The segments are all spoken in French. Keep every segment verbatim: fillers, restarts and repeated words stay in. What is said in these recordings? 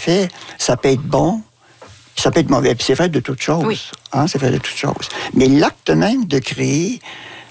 fait, ça peut être bon, ça peut être mauvais. Puis c'est vrai de toutes choses. Oui. Hein, c'est vrai de toutes choses. Mais l'acte même de créer,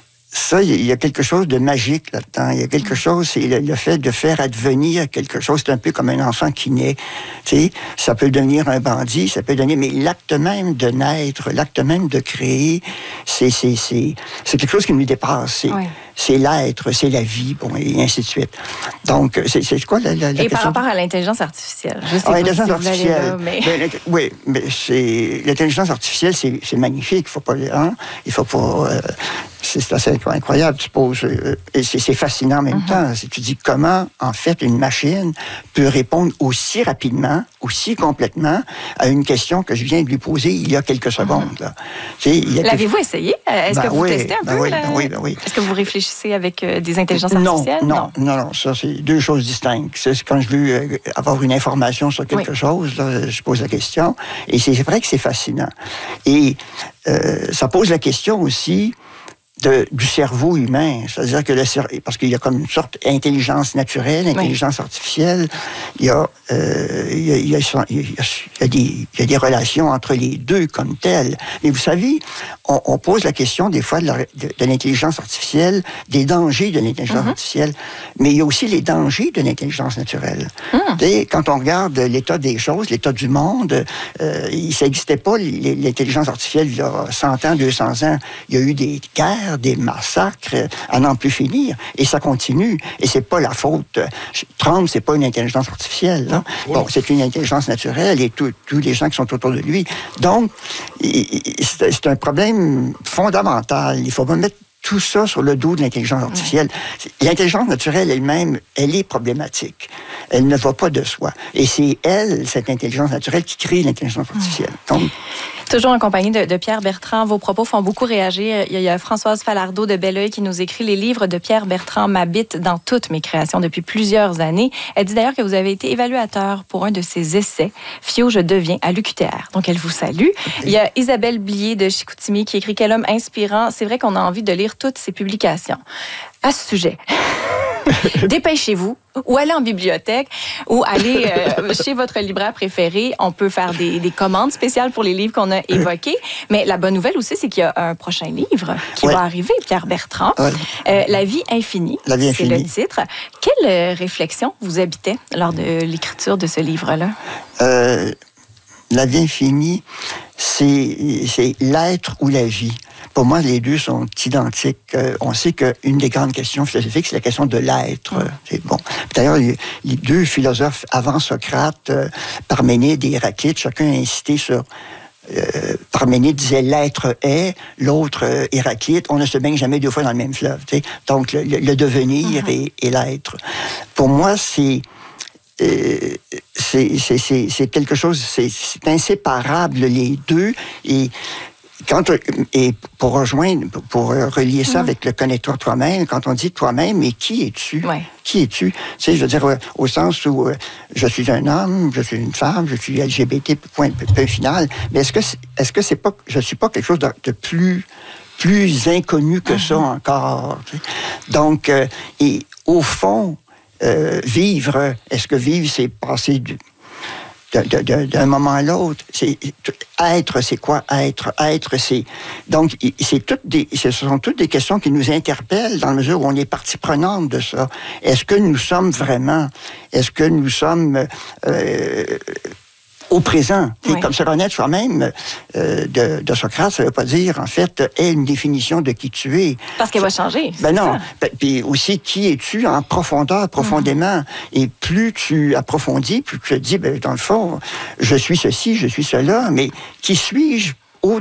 ça, il y a quelque chose de magique là-dedans. Il y a quelque chose, c'est le, le fait de faire advenir quelque chose. C'est un peu comme un enfant qui naît. Tu sais, ça peut devenir un bandit, ça peut devenir... Mais l'acte même de naître, l'acte même de créer, c'est, c'est, c'est, c'est quelque chose qui nous dépasse. C'est, oui. c'est l'être, c'est la vie, bon, et ainsi de suite. Donc, c'est, c'est quoi la, la, la Et question? par rapport à l'intelligence artificielle, je sais ah, pas l'intelligence si artificielle. là, mais... Ben, oui, mais c'est l'intelligence artificielle, c'est, c'est magnifique. Il faut pas, hein, il faut pas. Euh, c'est, c'est assez incroyable. Tu poses, euh, et c'est, c'est fascinant en même mm-hmm. temps. Si tu dis comment, en fait, une machine peut répondre aussi rapidement, aussi complètement à une question que je viens de lui poser il y a quelques secondes. Mm-hmm. Là. Tu sais, il y a L'avez-vous quelque... essayé? Est-ce ben que vous oui, testez un ben peu? Oui, là? ben oui, ben oui. Est-ce que vous réfléchissez avec euh, des intelligences artificielles? Non, non, non, non, ça, c'est deux choses distinctes. C'est quand je veux euh, avoir une information sur quelque oui. chose, là, je pose la question. Et c'est vrai que c'est fascinant. Et euh, ça pose la question aussi de, du cerveau humain. C'est-à-dire que le cerveau, parce qu'il y a comme une sorte d'intelligence naturelle, intelligence oui. artificielle, il y a, euh, il y a, il y a, il y a, il y a des, il y a des relations entre les deux comme telles. Mais vous savez, on, on pose la question des fois de, la, de, de l'intelligence artificielle, des dangers de l'intelligence mm-hmm. artificielle, mais il y a aussi les dangers de l'intelligence naturelle. Mm. Quand on regarde l'état des choses, l'état du monde, euh, ça n'existait pas l'intelligence artificielle il y a cent ans, deux cents ans. Il y a eu des guerres, des massacres, à n'en plus finir. Et ça continue. Et c'est pas la faute. Trump, c'est pas une intelligence artificielle. Hein? Oui. Bon, c'est une intelligence naturelle et tous les gens qui sont autour de lui. Donc, c'est un problème fondamental. Il faut pas mettre tout ça sur le dos de l'intelligence artificielle. Ouais. L'intelligence naturelle elle-même, elle est problématique. Elle ne va pas de soi. Et c'est elle, cette intelligence naturelle, qui crée l'intelligence artificielle. Ouais. Donc, toujours en compagnie de, de Pierre Bertrand. Vos propos font beaucoup réagir. Il y a, il y a Françoise Falardeau de Belleuil qui nous écrit « Les livres de Pierre Bertrand m'habitent dans toutes mes créations depuis plusieurs années. » Elle dit d'ailleurs que vous avez été évaluateur pour un de ses essais, « Fio, je deviens » à l'U Q T R. Donc, elle vous salue. Okay. Il y a Isabelle Blier de Chicoutimi qui écrit « Quel homme inspirant. C'est vrai qu'on a envie de lire toutes ses publications. » À ce sujet... Dépêchez-vous, ou allez en bibliothèque, ou allez euh, chez votre libraire préféré. On peut faire des, des commandes spéciales pour les livres qu'on a évoqués. Mais la bonne nouvelle aussi, c'est qu'il y a un prochain livre qui ouais. va arriver, Pierre Bertrand. Ouais. Euh, La vie infinie, La vie infinie. C'est le titre. Quelle euh, réflexion vous habitait lors de l'écriture de ce livre-là? Euh, la vie infinie, c'est, c'est l'être ou la vie. Pour moi, les deux sont identiques. Euh, on sait qu'une des grandes questions philosophiques, c'est la question de l'être. Mm. C'est bon. D'ailleurs, les, les deux philosophes avant Socrate, euh, Parménide et Héraclite, chacun a insisté sur... Euh, Parménide disait l'être est, l'autre euh, Héraclite, on ne se baigne jamais deux fois dans le même fleuve. T'sais? Donc, le, le, le devenir mm-hmm. et, et l'être. Pour moi, c'est... Euh, c'est, c'est, c'est, c'est quelque chose... C'est, c'est inséparable, les deux. Et... Quand, et pour rejoindre, pour relier ça mmh. avec le connais-toi toi-même, quand on dit toi-même, mais qui es-tu? Ouais. Qui es-tu? Tu sais, je veux dire, au sens où euh, je suis un homme, je suis une femme, je suis L G B T, point, point final. Mais est-ce que, c'est, est-ce que c'est pas, je suis pas quelque chose de, de plus, plus inconnu que mmh. ça encore? Tu sais? Donc, euh, et au fond, euh, vivre, est-ce que vivre, c'est passer du... De, de, de, d'un moment à l'autre. C'est, être, c'est quoi être? Être, c'est... Donc, c'est toutes des, ce sont toutes des questions qui nous interpellent dans la mesure où on est partie prenante de ça. Est-ce que nous sommes vraiment... Est-ce que nous sommes... Euh, au présent. Oui. Comme se connaître soi-même euh, de, de Socrate, ça ne veut pas dire, en fait, est une définition de qui tu es. Parce qu'elle va changer. Ben non. Ça. Puis aussi, qui es-tu en profondeur, profondément? Mm-hmm. Et plus tu approfondis, plus tu te dis, ben, dans le fond, je suis ceci, je suis cela, mais qui suis-je au...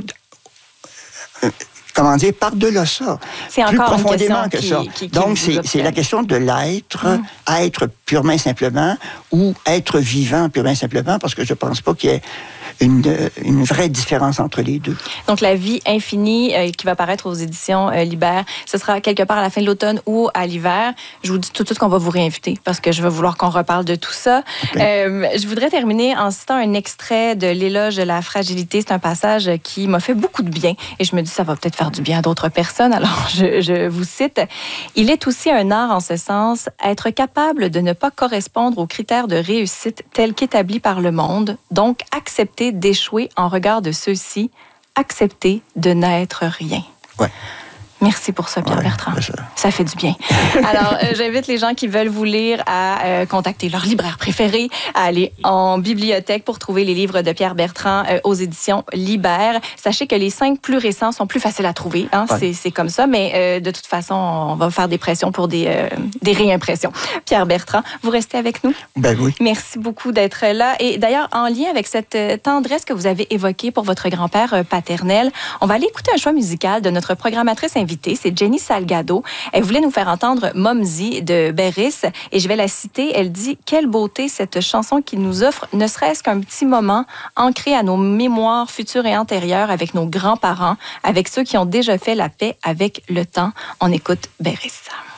Comment dire, par-delà ça. C'est plus encore profondément une que qui, ça. Qui, qui Donc, c'est, c'est la question de l'être, mm. être purement et simplement, ou être vivant purement et simplement, parce que je pense pas qu'il y ait une, une vraie différence entre les deux. Donc, La vie infinie, euh, qui va paraître aux éditions euh, Libert, ce sera quelque part à la fin de l'automne ou à l'hiver. Je vous dis tout de suite qu'on va vous réinviter parce que je vais vouloir qu'on reparle de tout ça. Okay. Euh, je voudrais terminer en citant un extrait de L'éloge de la fragilité. C'est un passage qui m'a fait beaucoup de bien et je me dis ça va peut-être faire du bien à d'autres personnes. Alors, je, je vous cite. « Il est aussi un art en ce sens, être capable de ne pas correspondre aux critères de réussite tels qu'établis par le monde, donc accepter d'échouer en regard de ceux-ci, accepter de n'être rien. » Ouais. Merci pour ça, Pierre ouais, Bertrand. Ça. ça fait du bien. Alors, euh, j'invite les gens qui veulent vous lire à euh, contacter leur libraire préféré, à aller en bibliothèque pour trouver les livres de Pierre Bertrand euh, aux éditions Libert. Sachez que les cinq plus récents sont plus faciles à trouver. Hein? Ouais. C'est, c'est comme ça, mais euh, de toute façon, on va faire des pressions pour des, euh, des réimpressions. Pierre Bertrand, vous restez avec nous? Ben oui. Merci beaucoup d'être là. Et d'ailleurs, en lien avec cette tendresse que vous avez évoquée pour votre grand-père paternel, on va aller écouter un choix musical de notre programmatrice invitée. C'est Jenny Salgado. Elle voulait nous faire entendre Momsy de Berris et je vais la citer. Elle dit « Quelle beauté cette chanson qui nous offre, ne serait-ce qu'un petit moment ancré à nos mémoires futures et antérieures avec nos grands-parents, avec ceux qui ont déjà fait la paix avec le temps. » On écoute Berris.